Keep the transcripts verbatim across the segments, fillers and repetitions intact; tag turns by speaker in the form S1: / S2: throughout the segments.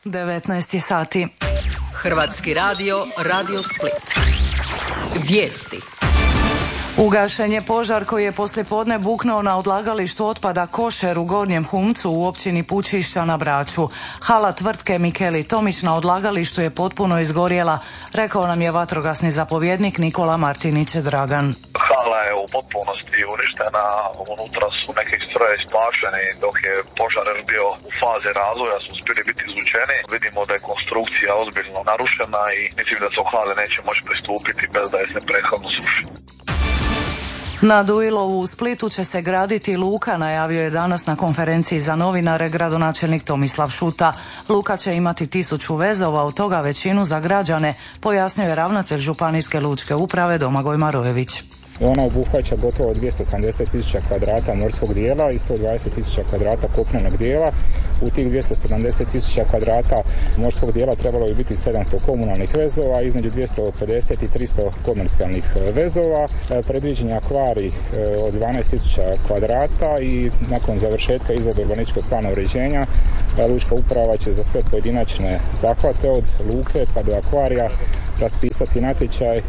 S1: devetnaest je sati.
S2: Hrvatski radio, Radio Split. Vijesti.
S1: Ugašen je požar koji je poslijepodne buknuo na odlagalištu otpada Košer u Gornjem Humcu u općini Pučišća na Braču. Hala tvrtke Mikeli Tomić na odlagalištu je potpuno izgorjela, rekao nam je vatrogasni zapovjednik Nikola Martinić Dragan.
S3: Hala je u potpunosti uništena, unutra su neki stroje spašeni, dok je požar bio u fazi razvoja su uspjeli biti izvučeni. Vidimo da je konstrukcija ozbiljno narušena i mislim da se u hale neće moći pristupiti bez da je se prethodno suši.
S1: Na Duilovu u Splitu će se graditi luka, najavio je danas na konferenciji za novinare gradonačelnik Tomislav Šuta. Luka će imati tisuću vezova, od toga većinu za građane, pojasnio je ravnatelj Županijske lučke uprave Domagoj Marojević.
S4: Ona obuhvaća gotovo dvjesto sedamdeset tisuća kvadrata morskog dijela i sto dvadeset tisuća kvadrata kopnenog dijela. U tih dvjesto sedamdeset tisuća kvadrata morskog dijela trebalo bi biti sedamsto komunalnih vezova, između dvjesto pedeset i tristo komercijalnih vezova. Predviđen je akvarij od dvanaest tisuća kvadrata i nakon završetka izrade urbanističkog plana uređenja lučka uprava će za sve pojedinačne zahvate od luke pa do akvarija raspisati natječaj.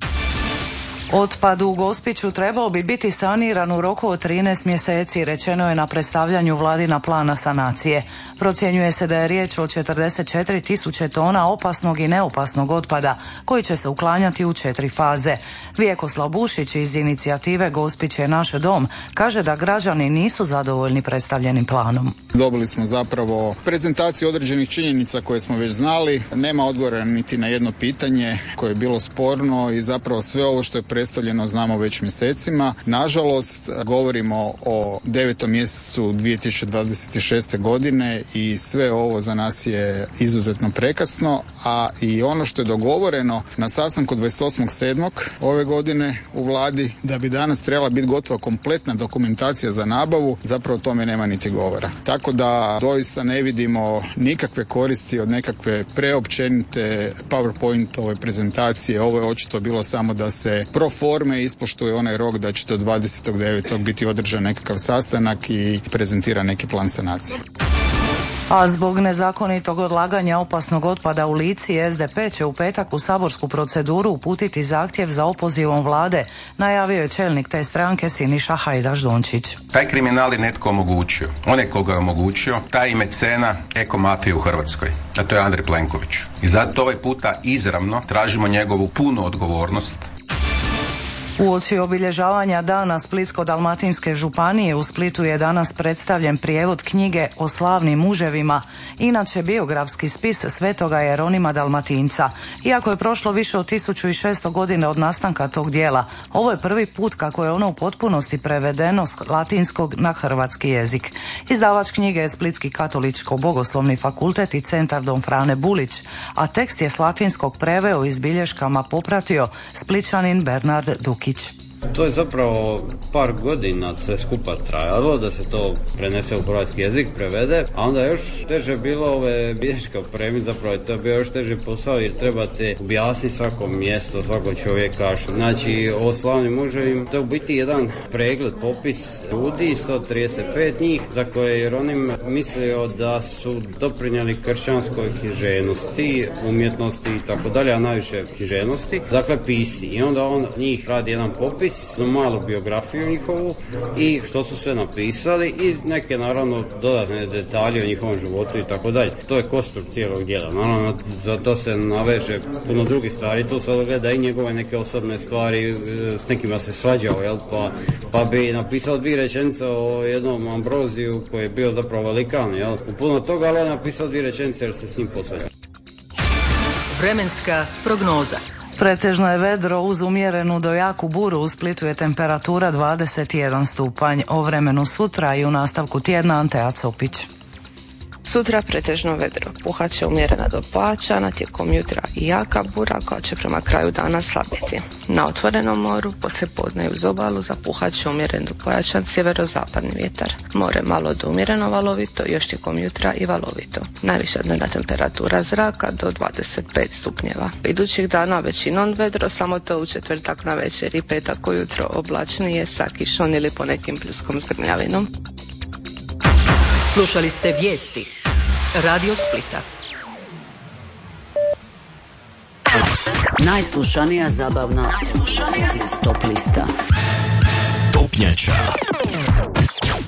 S1: Otpad u Gospiću trebao bi biti saniran u roku od trinaest mjeseci, rečeno je na predstavljanju vladina plana sanacije. Procjenjuje se da je riječ o četrdeset četiri tisuće tona opasnog i neopasnog otpada, koji će se uklanjati u četiri faze. Vjekoslav Bušić iz inicijative Gospić je naš dom kaže da građani nisu zadovoljni predstavljenim planom.
S5: Dobili smo zapravo prezentaciju određenih činjenica koje smo već znali. Nema odgovora niti na jedno pitanje koje je bilo sporno i zapravo sve ovo što je predstavljeno znamo već mjesecima. Nažalost, govorimo o devetom mjesecu dvije tisuće dvadeset šeste. godine i sve ovo za nas je izuzetno prekasno, a i ono što je dogovoreno na sastanku dvadeset osmog sedmog ove godine u vladi, da bi danas trebala biti gotova kompletna dokumentacija za nabavu, zapravo o tome nema niti govora. Tako da doista ne vidimo nikakve koristi od nekakve preopćenite PowerPointove prezentacije. Ovo je očito bilo samo da se pro forme ispoštuje onaj rok da će do dvadesetog devetog biti održan nekakav sastanak i prezentira neki plan sanacije.
S1: A zbog nezakonitog odlaganja opasnog otpada u Lici, S D P će u petak u saborsku proceduru uputiti zahtjev za opozivom vlade, najavio je čelnik te stranke Siniša Hajdaš Dončić.
S6: Taj kriminal je netko omogućio. Onaj koga je omogućio, taj mecena ekomafije u Hrvatskoj, a to je Andrej Plenković. I zato ovaj puta izravno tražimo njegovu punu odgovornost.
S1: Uoči obilježavanja dana Splitsko-dalmatinske županije u Splitu je danas predstavljen prijevod knjige o slavnim muževima, inače biografski spis svetoga Jeronima Dalmatinca. Iako je prošlo više od tisuću šesto godina od nastanka tog dijela, ovo je prvi put kako je ono u potpunosti prevedeno s latinskog na hrvatski jezik. Izdavač knjige je Splitski katoličko-bogoslovni fakultet i centar Don Frane Bulić, a tekst je s latinskog preveo i s bilješkama popratio Splićanin Bernard Dukić.
S7: To je zapravo par godina sve skupa trajalo da se to prenese u hrvatski jezik, prevede, a onda još teže bilo ove bilješke opremiti, zapravo je to bio još teži posao jer trebate objasniti svako mjesto, svako čovjeka. Znači o slavnim muževima, to je u biti jedan pregled, popis ljudi, sto trideset pet njih, za koje je Jeronim mislio da su doprinijeli kršćanskoj književnosti, umjetnosti i tako dalje, a najviše književnosti, dakle pisci. I onda on njih radi jedan popis, malu biografiju njihovu i što su sve napisali i neke naravno dodatne detalje o njihovom životu i tako dalje. To je kostur cijelog djela. Naravno za to se naveže puno drugih stvari, tu se gleda i njegove neke osobne stvari, s nekima se svađao, jel? Pa, pa bi napisao dvije rečenice o jednom Ambroziju koji je bio zapravo velikan, jel? U puno toga, ali je napisao dvije rečenice jer se s njim posvađao.
S2: Vremenska prognoza.
S1: Pretežno je vedro uz umjerenu do jaku buru, u Splitu je temperatura dvadeset jedan stupanj. O vremenu sutra i u nastavku tjedna Antea Copić.
S8: Sutra pretežno vedro, puhat će umjerena do pojačana, tijekom jutra i jaka bura koja će prema kraju dana slabiti. Na otvorenom moru poslijepodne i uz obalu zapuhat će umjeren do pojačan sjeverozapadni vjetar. More malo do umjereno valovito, još tijekom jutra i valovito. Najviša dnevna temperatura zraka do dvadeset pet stupnjeva. Idućih dana većinom vedro, samo to u četvrtak na večer i petak ujutro oblačnije sa kišom ili ponekim pljuskom zgrnjavinom.
S2: Slušali ste vijesti Radio Splita. Najslušanija zabavna stop lista.
S9: Topnjača.